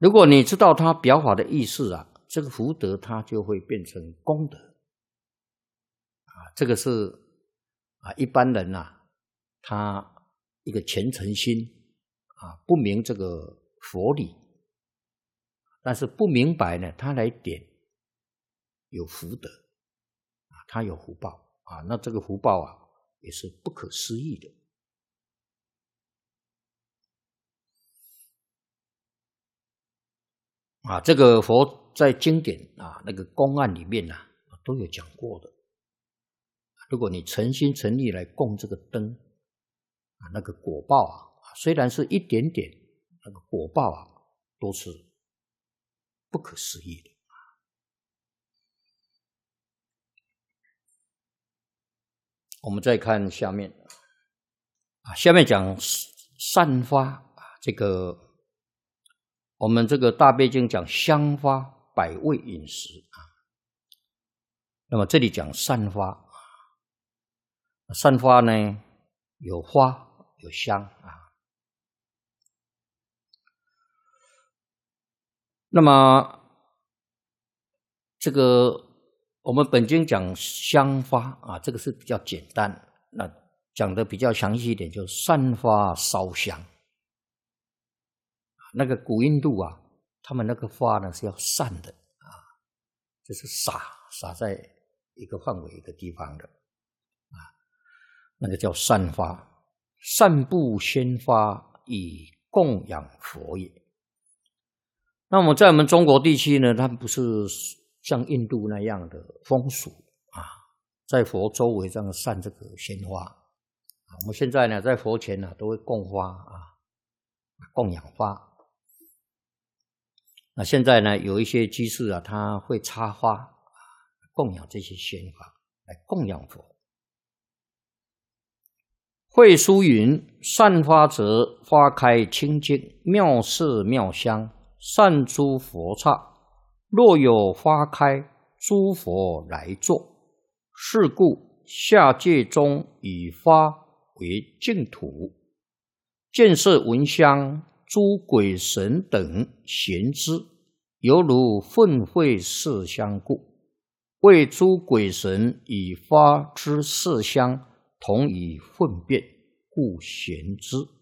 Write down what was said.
如果你知道它表法的意思啊，这个福德它就会变成功德这个是一般人他一个虔诚心不明这个佛理，但是不明白呢，他来点有福德他有福报那这个福报也是不可思议的。这个佛在经典那个公案里面都有讲过的。如果你诚心诚意来供这个灯那个果报虽然是一点点，那个果报都是不可思议的。我们再看下面下面讲散发这个我们这个大悲经讲香发百味饮食那么这里讲散发，散发呢有花有香那么这个我们本经讲香发这个是比较简单，那讲的比较详细一点，就散发烧香。那个古印度他们那个花呢是要散的就是撒在一个范围一个地方的那个叫散发。散布鲜花以供养佛也。那么在我们中国地区呢，它不是像印度那样的风俗在佛周围这样散这个鲜花我们现在呢在佛前都会供花供养花。那现在呢有一些居士他会插花供养这些鲜花来供养佛。会书云：散花者，花开清净，妙色妙香，散诸佛刹。若有花开，诸佛来坐。是故下界中以花为净土，见色闻香，诸鬼神等咸之，犹如粪秽麝香故。为诸鬼神以花之麝香同以粪便，故咸之。